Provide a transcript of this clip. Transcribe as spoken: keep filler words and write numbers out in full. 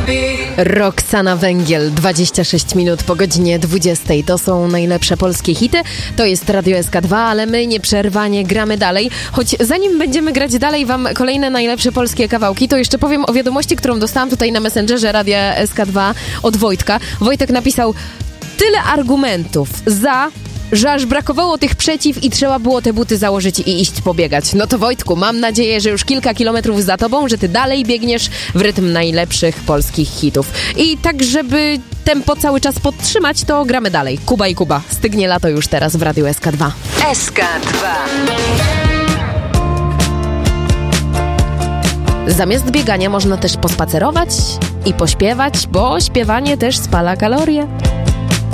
Roxana Węgiel, dwadzieścia sześć minut po godzinie dwudziestej. To są najlepsze polskie hity. To jest Radio S K dwa, ale my nieprzerwanie gramy dalej. Choć zanim będziemy grać dalej wam kolejne najlepsze polskie kawałki, to jeszcze powiem o wiadomości, którą dostałam tutaj na Messengerze Radia S K dwa od Wojtka. Wojtek napisał: tyle argumentów za, że aż brakowało tych przeciw i trzeba było te buty założyć i iść pobiegać. No to Wojtku, mam nadzieję, że już kilka kilometrów za tobą, że ty dalej biegniesz w rytm najlepszych polskich hitów. I tak, żeby tempo cały czas podtrzymać, to gramy dalej. Kuba i Kuba. Stygnie lato już teraz w Radiu S K dwa. S K dwa. Zamiast biegania można też pospacerować i pośpiewać, bo śpiewanie też spala kalorie.